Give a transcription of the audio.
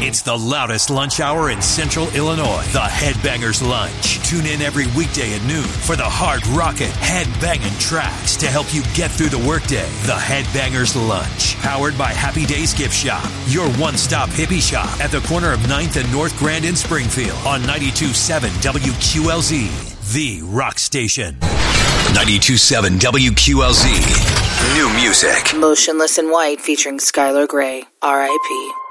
It's the loudest lunch hour in Central Illinois. The Headbangers Lunch. Tune in every weekday at noon for the hard rockin', headbanging tracks to help you get through the workday. The Headbangers Lunch. Powered by Happy Days Gift Shop. Your one-stop hippie shop at the corner of 9th and North Grand in Springfield on 92.7 WQLZ. The Rock Station. 92.7 WQLZ. New music. Motionless in White featuring Skylar Grey. R.I.P.